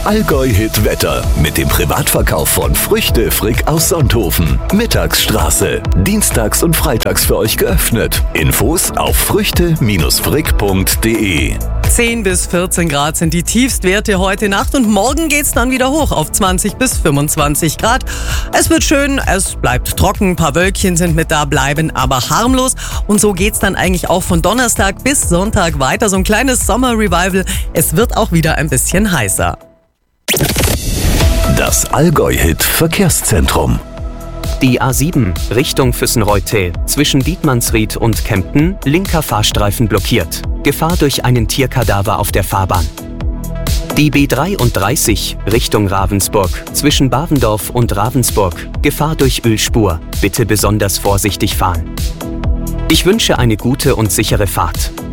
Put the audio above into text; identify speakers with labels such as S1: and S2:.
S1: Allgäu-Hit Wetter mit dem Privatverkauf von Früchte Frick aus Sonthofen. Mittagsstraße. Dienstags und freitags für euch geöffnet. Infos auf früchte-frick.de.
S2: 10 bis 14 Grad sind die Tiefstwerte heute Nacht und morgen geht's dann wieder hoch auf 20 bis 25 Grad. Es wird schön, es bleibt trocken, ein paar Wölkchen sind mit da, bleiben aber harmlos. Und so geht's dann eigentlich auch von Donnerstag bis Sonntag weiter. So ein kleines Sommer-Revival. Es wird auch wieder ein bisschen heißer.
S1: Das Allgäu-Hit Verkehrszentrum.
S3: Die A7 Richtung Füssenreuth zwischen Dietmannsried und Kempten, linker Fahrstreifen blockiert. Gefahr durch einen Tierkadaver auf der Fahrbahn. Die B33 Richtung Ravensburg zwischen Bavendorf und Ravensburg. Gefahr durch Ölspur. Bitte besonders vorsichtig fahren. Ich wünsche eine gute und sichere Fahrt.